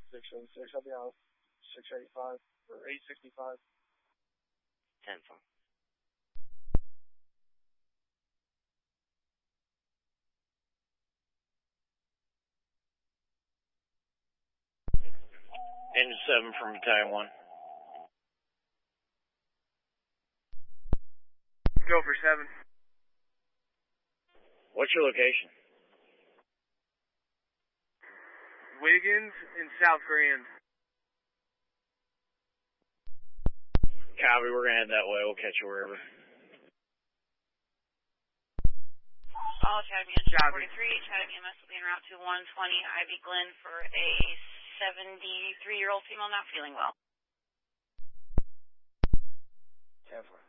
686. I'll be out 685 or 865. 10-4. Engine 7 from Battalion 1. Go for 7. What's your location? Wiggins in South Grand. Copy, we're going to head that way. We'll catch you wherever. All Academy Engine 43, Academy MS will be en route to 120 Ivy Glen for a 73-year-old female not feeling well. 10-4.